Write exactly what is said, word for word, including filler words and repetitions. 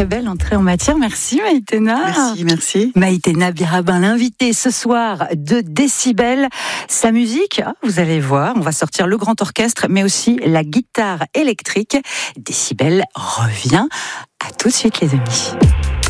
très belle entrée en matière. Merci Maïtena. Merci, merci. Maïtena Birabin, l'invitée ce soir de Décibel. Sa musique, vous allez voir, on va sortir le grand orchestre, mais aussi la guitare électrique. Décibel revient. À tout de suite les amis.